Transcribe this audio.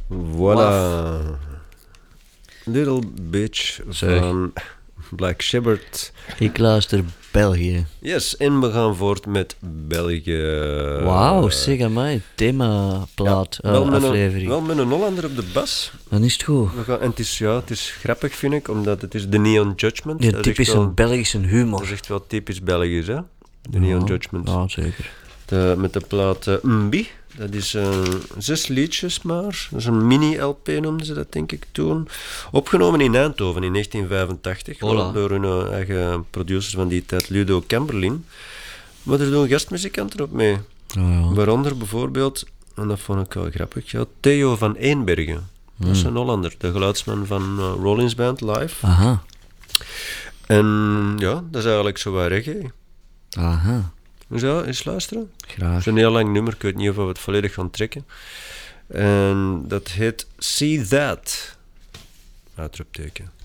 Voilà. Little Bitch van Black Shepherd. Ik luister België. Yes, en we gaan voort met België. Wauw, zeg aan mij. Themaplaat, aflevering. Wel met een Hollander op de bas. Dan is het goed. Het is grappig, vind ik, omdat het is de Neon Judgment. Die typische Belgische humor. Dat is echt wel typisch Belgisch, hè? De Neon Judgment. Ja, zeker. Met de plaat Mbi. Dat is 6 liedjes maar. Dat is een mini-LP noemden ze dat, denk ik, toen. Opgenomen in Eindhoven in 1985. Door hun eigen producers van die tijd, Ludo Camberlin. Maar er doen gastmuzikanten op mee. Waaronder bijvoorbeeld, en dat vond ik wel grappig, Theo van Eenbergen. Dat is een Hollander, de geluidsman van Rollins Band live. Aha. En ja, dat is eigenlijk zo wat reggae. Aha. Ja, eens luisteren. Graag. Het is een heel lang nummer, ik weet niet of we het volledig gaan trekken. En dat heet See That. Uitroepteken.